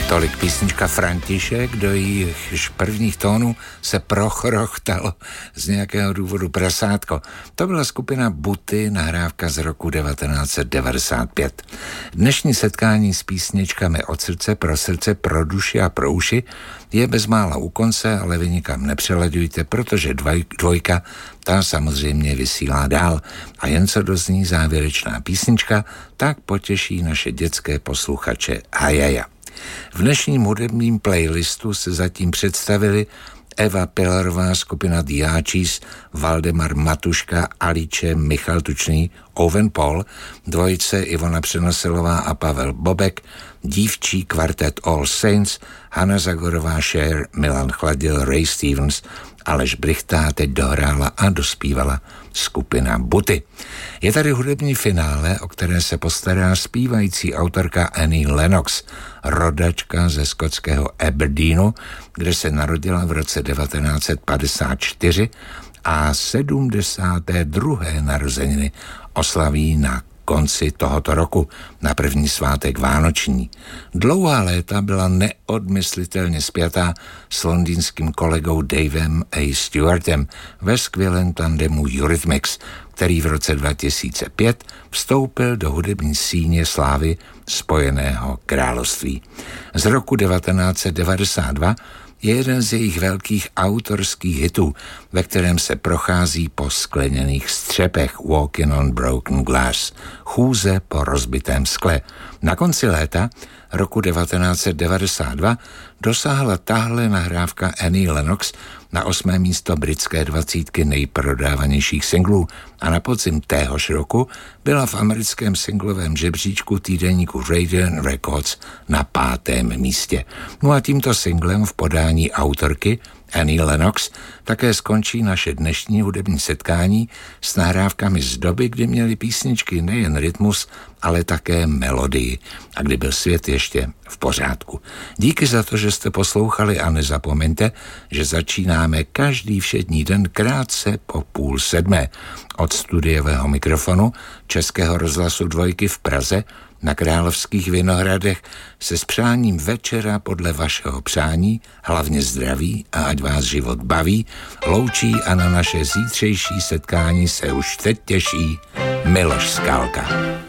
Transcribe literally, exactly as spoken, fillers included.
Tolik písnička František, do jejich prvních tónů se prochrochtalo z nějakého důvodu prasátko. To byla skupina Buty, nahrávka z roku devatenáct set devadesát pět. Dnešní setkání s písničkami od srdce, pro srdce, pro duši a pro uši je bezmála u konce, ale vy nikam nepřelaďujte, protože dvaj, dvojka ta samozřejmě vysílá dál. A jen co dozní závěrečná písnička, tak potěší naše dětské posluchače hajaja. V dnešním hudebním playlistu se zatím představili Eva Pilarová, skupina The Archies, Valdemar Matuška, Aliče, Michal Tučný, Owen Paul, dvojice Ivona Přenoselová a Pavel Bobek, dívčí kvartet All Saints, Hana Zagorová, Cher, Milan Chladil, Ray Stevens, Aleš Brichtá teď dohrála a dospívala skupina Buty. Je tady hudební finále, o které se postará zpívající autorka Annie Lennox, rodačka ze skotského Aberdeenu, kde se narodila v roce devatenáct set padesát čtyři a sedmdesáté druhé narozeniny oslaví na konci tohoto roku, na první svátek vánoční. Dlouhá léta byla neodmyslitelně spjatá s londýnským kolegou Davem A. Stewartem ve skvělém tandemu Eurythmics, který v roce dva tisíce pět vstoupil do hudební síně slávy Spojeného království. Z roku devatenáct set devadesát dva je jeden z jejich velkých autorských hitů, ve kterém se prochází po skleněných střepech, Walking on Broken Glass, chůze po rozbitém skle. Na konci léta roku devatenáct set devadesát dva dosáhla tahle nahrávka Annie Lennox na osmé místo britské dvacítky nejprodávanějších singlů a na podzim téhož roku byla v americkém singlovém žebříčku týdeníku Radiant Records na pátém místě. No a tímto singlem v podání autorky Annie Lennox také skončí naše dnešní hudební setkání s nahrávkami z doby, kdy měly písničky nejen rytmus, ale také melodii a kdy byl svět ještě v pořádku. Díky za to, že jste poslouchali a nezapomeňte, že začínáme každý všední den krátce po půl sedmé od studiového mikrofonu Českého rozhlasu Dvojky v Praze na Královských Vinohradech se s přáním večera podle vašeho přání, hlavně zdraví a ať vás život baví, loučí a na naše zítřejší setkání se už teď těší Miloš Skálka.